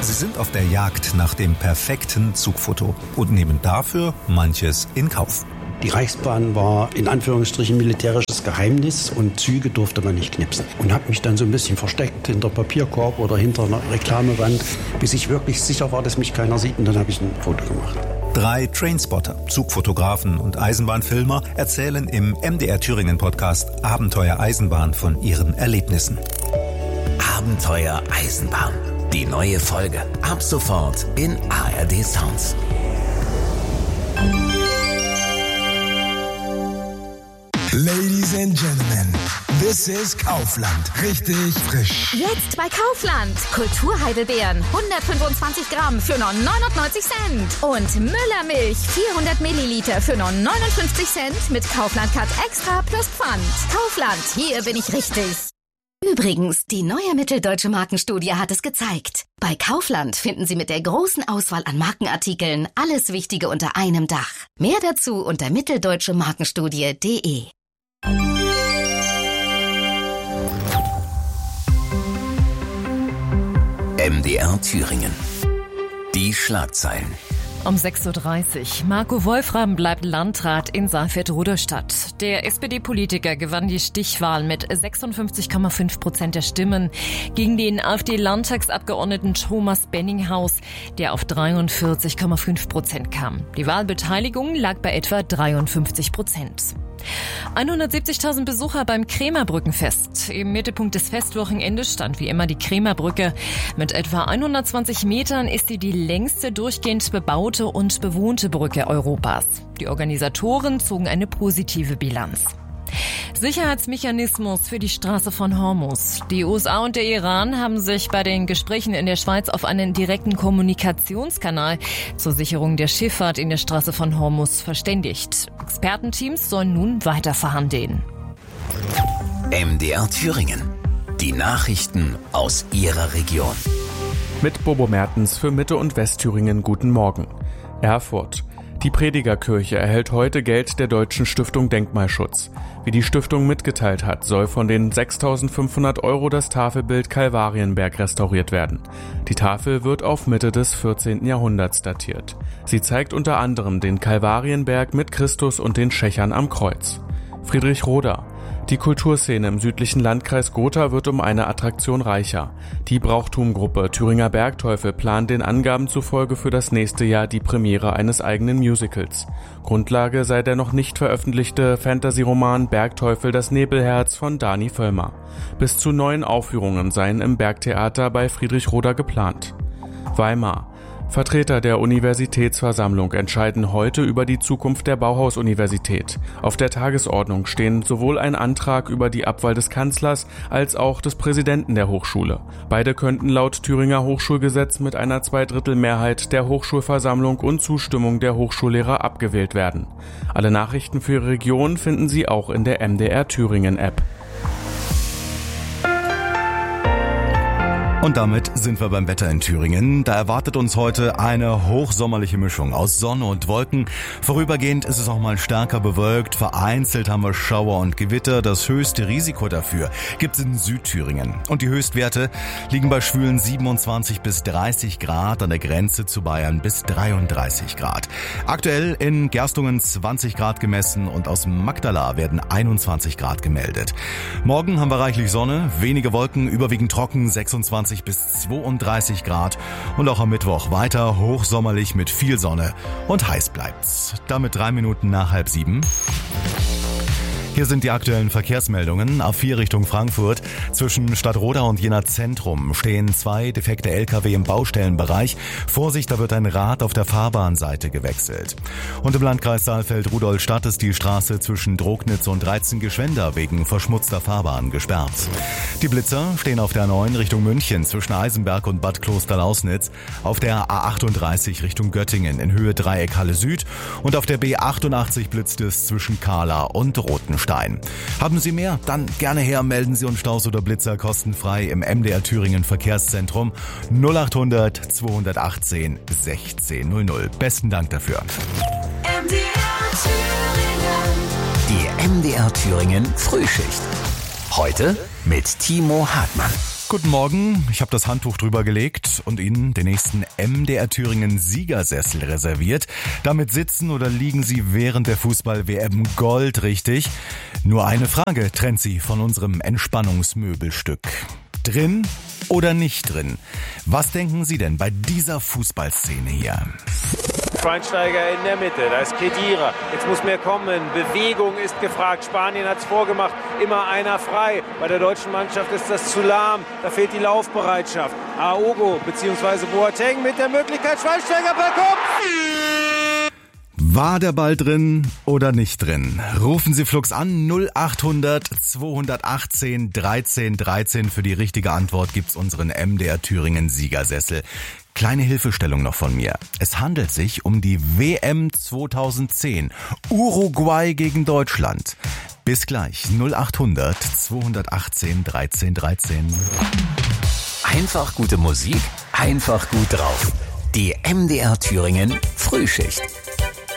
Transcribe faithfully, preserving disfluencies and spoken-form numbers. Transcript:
Sie sind auf der Jagd nach dem perfekten Zugfoto und nehmen dafür manches in Kauf. Die Reichsbahn war in Anführungsstrichen militärisches Geheimnis und Züge durfte man nicht knipsen. Und habe mich dann so ein bisschen versteckt hinter Papierkorb oder hinter einer Reklamewand, bis ich wirklich sicher war, dass mich keiner sieht, und dann habe ich ein Foto gemacht. Drei Trainspotter, Zugfotografen und Eisenbahnfilmer erzählen im M D R Thüringen Podcast Abenteuer Eisenbahn von ihren Erlebnissen. Abenteuer Eisenbahn. Die neue Folge ab sofort in A R D Sounds. Ladies and Gentlemen, this is Kaufland. Richtig frisch. Jetzt bei Kaufland. Kulturheidelbeeren, hundertfünfundzwanzig Gramm für nur neunundneunzig Cent. Und Müllermilch, vierhundert Milliliter für nur neunundfünfzig Cent mit Kaufland Cut Extra plus Pfand. Kaufland, hier bin ich richtig. Übrigens, die neue Mitteldeutsche Markenstudie hat es gezeigt. Bei Kaufland finden Sie mit der großen Auswahl an Markenartikeln alles Wichtige unter einem Dach. Mehr dazu unter mitteldeutsche markenstudie punkt de. M D R Thüringen. Die Schlagzeilen. Um sechs Uhr dreißig. Marco Wolfram bleibt Landrat in Saalfeld-Rudolstadt. Der S P D-Politiker gewann die Stichwahl mit sechsundfünfzig Komma fünf Prozent der Stimmen gegen den AfD-Landtagsabgeordneten Thomas Benninghaus, der auf dreiundvierzig Komma fünf Prozent kam. Die Wahlbeteiligung lag bei etwa dreiundfünfzig Prozent. hundertsiebzigtausend Besucher beim Krämerbrückenfest. Im Mittelpunkt des Festwochenendes stand wie immer die Krämerbrücke. Mit etwa hundertzwanzig Metern ist sie die längste durchgehend bebaute und bewohnte Brücke Europas. Die Organisatoren zogen eine positive Bilanz. Sicherheitsmechanismus für die Straße von Hormuz. Die U S A und der Iran haben sich bei den Gesprächen in der Schweiz auf einen direkten Kommunikationskanal zur Sicherung der Schifffahrt in der Straße von Hormuz verständigt. Expertenteams sollen nun weiter verhandeln. M D R Thüringen. Die Nachrichten aus Ihrer Region. Mit Bobo Mertens für Mitte- und Westthüringen guten Morgen. Erfurt. Die Predigerkirche erhält heute Geld der Deutschen Stiftung Denkmalschutz. Wie die Stiftung mitgeteilt hat, soll von den sechstausendfünfhundert Euro das Tafelbild Kalvarienberg restauriert werden. Die Tafel wird auf Mitte des vierzehnten Jahrhunderts datiert. Sie zeigt unter anderem den Kalvarienberg mit Christus und den Schächern am Kreuz. Friedrichroda. Die Kulturszene im südlichen Landkreis Gotha wird um eine Attraktion reicher. Die Brauchtumgruppe Thüringer Bergteufel plant den Angaben zufolge für das nächste Jahr die Premiere eines eigenen Musicals. Grundlage sei der noch nicht veröffentlichte Fantasy-Roman Bergteufel, das Nebelherz von Dani Völlmer. Bis zu neun Aufführungen seien im Bergtheater bei Friedrichroda geplant. Weimar. Vertreter der Universitätsversammlung entscheiden heute über die Zukunft der Bauhaus-Universität. Auf der Tagesordnung stehen sowohl ein Antrag über die Abwahl des Kanzlers als auch des Präsidenten der Hochschule. Beide könnten laut Thüringer Hochschulgesetz mit einer Zweidrittelmehrheit der Hochschulversammlung und Zustimmung der Hochschullehrer abgewählt werden. Alle Nachrichten für Ihre Region finden Sie auch in der M D R Thüringen App. Und damit sind wir beim Wetter in Thüringen. Da erwartet uns heute eine hochsommerliche Mischung aus Sonne und Wolken. Vorübergehend ist es auch mal stärker bewölkt. Vereinzelt haben wir Schauer und Gewitter. Das höchste Risiko dafür gibt es in Südthüringen. Und die Höchstwerte liegen bei schwülen siebenundzwanzig bis dreißig Grad, an der Grenze zu Bayern bis dreiunddreißig Grad. Aktuell in Gerstungen zwanzig Grad gemessen und aus Magdala werden einundzwanzig Grad gemeldet. Morgen haben wir reichlich Sonne, wenige Wolken, überwiegend trocken, sechsundzwanzig bis zweiunddreißig Grad, und auch am Mittwoch weiter hochsommerlich mit viel Sonne und heiß bleibt's. Damit drei Minuten nach halb sieben. Hier sind die aktuellen Verkehrsmeldungen. A vier Richtung Frankfurt. Zwischen Stadtroda und Jena Zentrum stehen zwei defekte L K W im Baustellenbereich. Vorsicht, da wird ein Rad auf der Fahrbahnseite gewechselt. Und im Landkreis Saalfeld-Rudolstadt ist die Straße zwischen Drognitz und Reitzen-Geschwender wegen verschmutzter Fahrbahn gesperrt. Die Blitzer stehen auf der A neun Richtung München zwischen Eisenberg und Bad Klosterlausnitz, auf der A achtunddreißig Richtung Göttingen in Höhe Dreieckhalle Süd und auf der B achtundachtzig blitzt es zwischen Kahla und Rothenstein. Haben Sie mehr? Dann gerne her, melden Sie uns Staus oder Blitzer kostenfrei im M D R Thüringen Verkehrszentrum null achthundert zweihundertachtzehn sechzehn null null. Besten Dank dafür. M D R Thüringen. Die M D R Thüringen Frühschicht. Heute mit Timo Hartmann. Guten Morgen, ich habe das Handtuch drüber gelegt und Ihnen den nächsten M D R Thüringen Siegersessel reserviert. Damit sitzen oder liegen Sie während der Fußball-W M goldrichtig. Nur eine Frage trennt Sie von unserem Entspannungsmöbelstück. Drin oder nicht drin? Was denken Sie denn bei dieser Fußballszene hier? Schweinsteiger in der Mitte, da ist Khedira. Jetzt muss mehr kommen. Bewegung ist gefragt. Spanien hat es vorgemacht. Immer einer frei. Bei der deutschen Mannschaft ist das zu lahm. Da fehlt die Laufbereitschaft. Aogo bzw. Boateng mit der Möglichkeit. Schweinsteiger per Kopf. War der Ball drin oder nicht drin? Rufen Sie flugs an null acht hundert zweihundertachtzehn dreizehn dreizehn. Für die richtige Antwort gibt's unseren M D R Thüringen Siegersessel. Kleine Hilfestellung noch von mir. Es handelt sich um die W M zweitausendzehn. Uruguay gegen Deutschland. Bis gleich. null acht hundert zweihundertachtzehn dreizehn dreizehn. Einfach gute Musik, einfach gut drauf. Die M D R Thüringen Frühschicht.